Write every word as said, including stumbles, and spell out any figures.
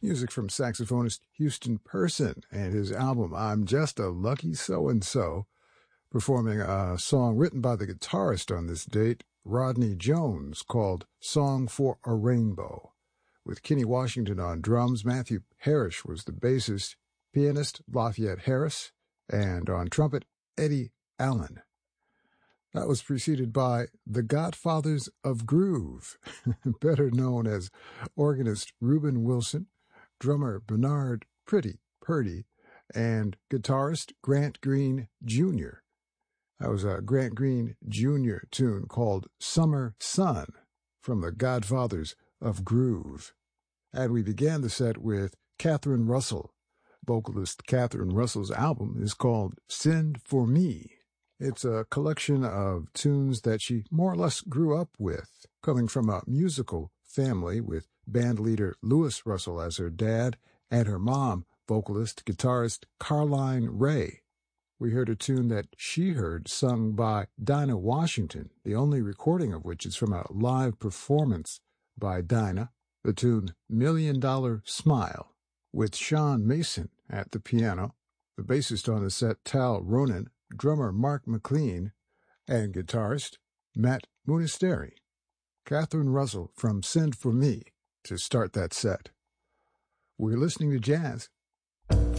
Music from saxophonist Houston Person and his album I'm Just a Lucky So-and-So, performing a song written by the guitarist on this date, Rodney Jones, called Song for a Rainbow. With Kenny Washington on drums, Matthew Parrish was the bassist, pianist Lafayette Harris, and on trumpet, Eddie Allen. That was preceded by The Godfathers of Groove, better known as organist Reuben Wilson, drummer Bernard Pretty Purdy, and guitarist Grant Green Junior That was a Grant Green Junior tune called Summer Sun from The Godfathers of Groove. And we began the set with Catherine Russell. Vocalist Catherine Russell's album is called Send for Me. It's a collection of tunes that she more or less grew up with, coming from a musical family with band leader Louis Russell as her dad and her mom, vocalist, guitarist Carline Ray. We heard a tune that she heard sung by Dinah Washington, the only recording of which is from a live performance by Dinah, the tune Million Dollar Smile, with Sean Mason at the piano, the bassist on the set Tal Ronan, drummer Mark McLean, and guitarist Matt Munisteri. Catherine Russell from Send for Me to start that set. We're listening to jazz